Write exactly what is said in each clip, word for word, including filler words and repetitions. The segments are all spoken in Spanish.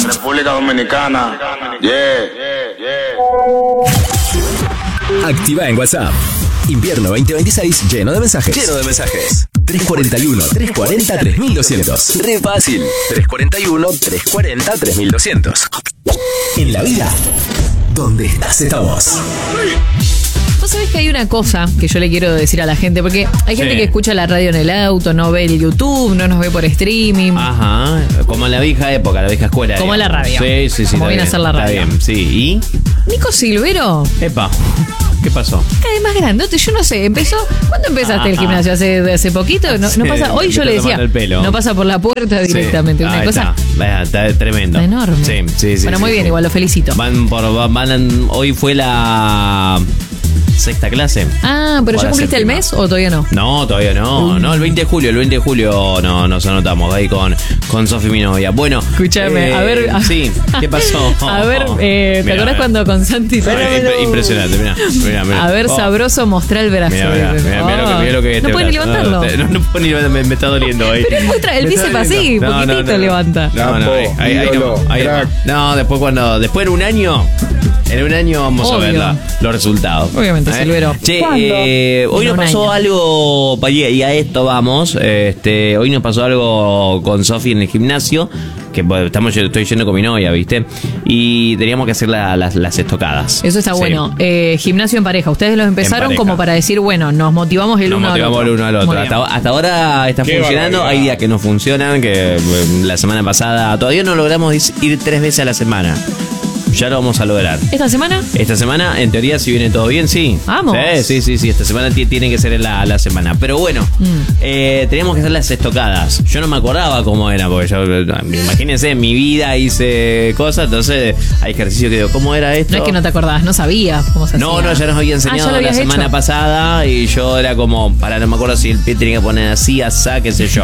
República Dominicana. Yeah, yeah, yeah. Activa en WhatsApp. Invierno veinte veintiséis lleno de mensajes. Lleno de mensajes. tres cuarenta y uno, tres cuarenta, tres mil doscientos. Re fácil. tres cuarenta y uno, tres cuarenta, tres mil doscientos. En la vida, donde estás, estamos. Vos sabés que hay una cosa que yo le quiero decir a la gente, porque hay gente Sí. que escucha la radio en el auto, no ve el YouTube, no nos ve por streaming. Ajá, como en la vieja época, la vieja escuela. Como digamos. la radio. Sí, sí, sí. Como está viene a bien, ser la radio. Está bien, sí. Nico Silvero, ¿Y? Epa, ¿qué pasó? cada vez más grandote, yo no sé, empezó. ¿Cuándo empezaste el Ajá. gimnasio? ¿Hace, hace poquito? No, Sí, no pasa. Hoy me yo le está decía, tomando el pelo. no pasa por la puerta directamente. Sí. Una Ahí cosa está. Vaya, está tremendo. está enorme. Sí, sí, sí. Bueno, sí, muy sí. bien, igual lo felicito. Van por. Van, van- hoy fue la sexta clase. Ah, pero O ¿ya la cumpliste el séptima. mes o todavía no? No, todavía no. No, el veinte de julio. El veinte de julio no, nos anotamos ahí con, con Sofi, mi novia. Bueno. Escúchame, eh, a ver. a- Sí, ¿qué pasó? A ver, eh, ¿te Mirá, acordás mirá. cuando con Santi Impre- Pero- Impresionante, mirá, mirá, mirá. A ver, Oh. sabroso, mostrar el brazo. Mirá, mirá, mirá, mirá lo que, mirá lo que es No este puede ni brazo. levantarlo. No, no, no puedo ni levantar, me, me está doliendo ahí. Pero es muy tra- el Me está bíceps así, doliendo. No, no, poquitito no, no. levanta. No, no, ahí, ahí, ahí no, ahí no. No, después cuando, después en un año, en un año vamos Obvio. a ver la- los resultados. Obviamente, Silvero. Che, ¿Cuándo? eh, hoy En nos un pasó año. algo, y y a esto vamos, este, hoy nos pasó algo con Sofi en el gimnasio, que bueno, estamos, yo estoy yendo con mi novia, ¿viste? Y teníamos que hacer la- las, las estocadas. Eso está Sí. bueno. Eh, gimnasio en pareja. Ustedes los empezaron pareja. como para decir, bueno, nos motivamos el Nos uno motivamos al el otro. uno al otro. Muy bien. Hasta, hasta ahora está Qué funcionando. barbaridad. Hay días que no funcionan, que eh, la semana pasada todavía no logramos is- ir tres veces a la semana. Ya lo vamos a lograr. ¿Esta semana? Esta semana, en teoría, si viene todo bien, sí. Vamos. Sí, sí, sí, sí. Esta semana ti- tiene que ser en la, la semana. Pero bueno, Mm. eh, teníamos que hacer las estocadas. Yo no me acordaba cómo era, porque yo, eh, imagínense, en mi vida hice cosas, entonces hay ejercicios que digo, ¿cómo era esto? No es que no te acordabas, no sabías cómo se No, hacía. no, ya nos había Ah, enseñado ¿ya lo la habías semana hecho? pasada y yo era como, para no me acuerdo si el pie tenía que poner así, asá, qué sé yo.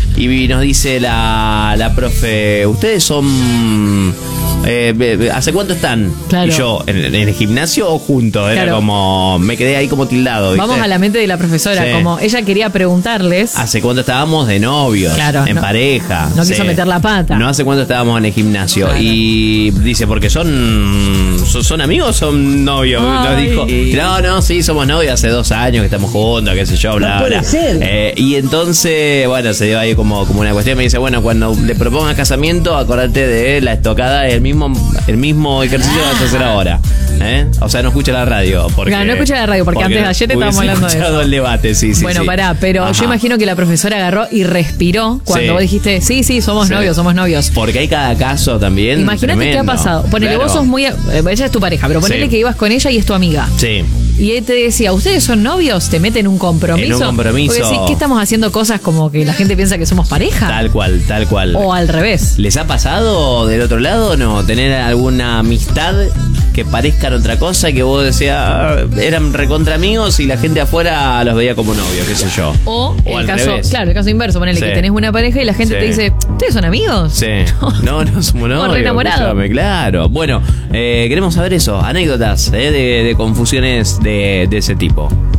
Y nos dice la, la profe, ustedes son... eh, be- be- ¿hace cuánto están? Claro. Y yo, ¿en, en el gimnasio o juntos? Era Claro. como, me quedé ahí como tildado, ¿viste? Vamos a la mente de la profesora. Sí. Como ella quería preguntarles. ¿Hace cuánto estábamos de novios? Claro, en no- pareja. no quiso meter la pata. No hace cuánto estábamos en el gimnasio. Claro. Y dice, porque son, son, son amigos o son novios. Nos Ay. dijo, no, no, sí, somos novios hace dos años que estamos juntos, qué sé yo, bla, bla. Eh, y entonces, bueno, se dio ahí como, como una cuestión. Me dice, bueno, cuando le propongas casamiento, acordate de la estocada, el mismo, el mismo ejercicio que vas a hacer ahora. ¿Eh? O sea, no escucha la radio. Porque, Claro, no escucha la radio, porque antes de ayer estábamos hubiese hablando de escuchado eso. el debate, sí, sí. bueno, sí. pará, pero Ajá. yo imagino que la profesora agarró y respiró cuando Sí. vos dijiste, sí, sí, somos Sí. novios, somos novios. Porque hay cada caso también. Imagínate qué ha tremendo. pasado. Ponele, Claro. vos sos muy. eh, ella es tu pareja, pero ponele Sí. que ibas con ella y es tu amiga. Sí. Y él te decía, ¿ustedes son novios? ¿Te meten un compromiso? En un compromiso. Porque decís, ¿qué estamos haciendo cosas como que la gente piensa que somos pareja? Tal cual, tal cual. O al revés. ¿Les ha pasado del otro lado no? Tener alguna amistad que parezcan otra cosa y que vos decías, ah, eran recontra amigos y la gente afuera los veía como novios, qué sé yo. O, el al caso, revés. claro, el caso inverso, ponele Sí. que tenés una pareja y la gente Sí. te dice, ¿ustedes son amigos? Sí. No, no somos novios. re enamorados. escúchame, claro. Bueno, eh, queremos saber eso, anécdotas eh, de, de confusiones de, de ese tipo.